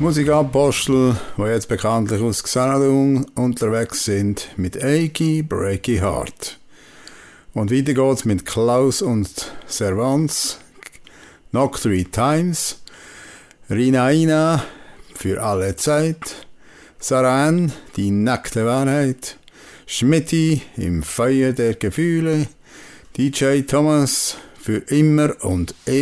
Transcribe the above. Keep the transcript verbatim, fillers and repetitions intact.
Musikapostel, die jetzt bekanntlich aus Xanadu unterwegs sind, mit Achy Breaky Heart. Und weiter geht's mit Klaus und Servants, Knock Three Times, Rina Ina, für alle Zeit, Saran, die nackte Wahrheit, Schmitti, im Feuer der Gefühle, D J Thomas, für immer und ewig.